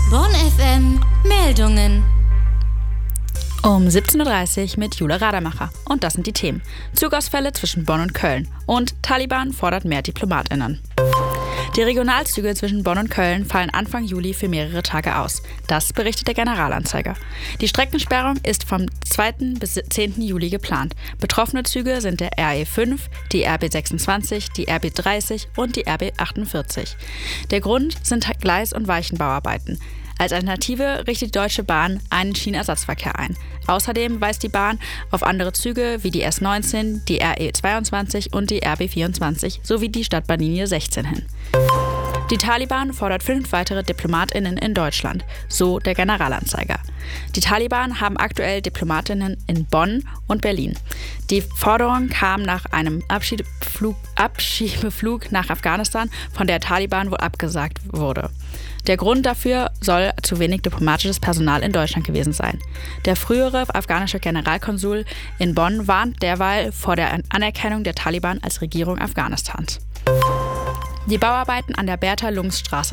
Bonn FM Meldungen. Um 17.30 Uhr mit Jule Radermacher. Und das sind die Themen. Zugausfälle zwischen Bonn und Köln. Und Taliban fordert mehr DiplomatInnen. Die Regionalzüge zwischen Bonn und Köln fallen Anfang Juli für mehrere Tage aus. Das berichtet der Generalanzeiger. Die Streckensperrung ist vom 2. bis 10. Juli geplant. Betroffene Züge sind der RE5, die RB26, die RB30 und die RB48. Der Grund sind Gleis- und Weichenbauarbeiten. Als Alternative richtet die Deutsche Bahn einen Schienenersatzverkehr ein. Außerdem weist die Bahn auf andere Züge wie die S19, die RE22 und die RB24 sowie die Stadtbahnlinie 16 hin. Die Taliban fordert 5 weitere DiplomatInnen in Deutschland, so der Generalanzeiger. Die Taliban haben aktuell DiplomatInnen in Bonn und Berlin. Die Forderung kam nach einem Abschiebeflug nach Afghanistan, von der Taliban wohl abgesagt wurde. Der Grund dafür soll zu wenig diplomatisches Personal in Deutschland gewesen sein. Der frühere afghanische Generalkonsul in Bonn warnt derweil vor der Anerkennung der Taliban als Regierung Afghanistans. Die Bauarbeiten an der Bertha-Lungs-Straße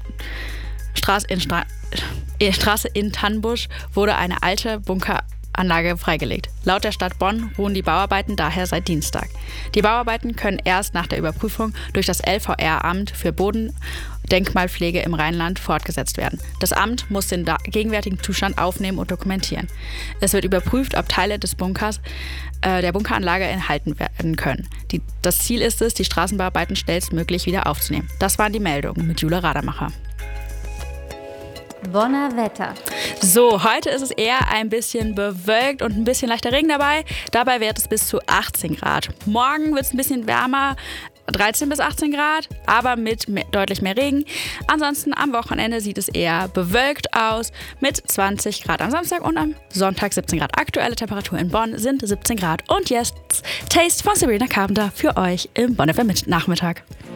in Tannbusch wurde eine alte Bunkeranlage freigelegt. Laut der Stadt Bonn ruhen die Bauarbeiten daher seit Dienstag. Die Bauarbeiten können erst nach der Überprüfung durch das LVR-Amt für Bodendenkmalpflege im Rheinland fortgesetzt werden. Das Amt muss den gegenwärtigen Zustand aufnehmen und dokumentieren. Es wird überprüft, ob Teile des der Bunkeranlage erhalten werden können. Das Ziel ist es, die Straßenbauarbeiten schnellstmöglich wieder aufzunehmen. Das waren die Meldungen mit Jule Radermacher. Bonner Wetter. So, heute ist es eher ein bisschen bewölkt und ein bisschen leichter Regen dabei. Dabei wird es bis zu 18 Grad. Morgen wird es ein bisschen wärmer, 13 bis 18 Grad, aber mit deutlich mehr Regen. Ansonsten am Wochenende sieht es eher bewölkt aus mit 20 Grad am Samstag und am Sonntag 17 Grad. Aktuelle Temperatur in Bonn sind 17 Grad. Und jetzt Taste von Sabrina Carpenter für euch im Bonn FM Nachmittag.